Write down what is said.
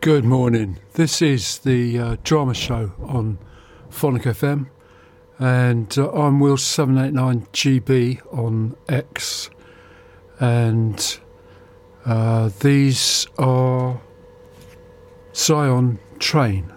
Good morning. This is the drama show on Phonic FM, and I'm Will789GB on X, and these are Zion Train.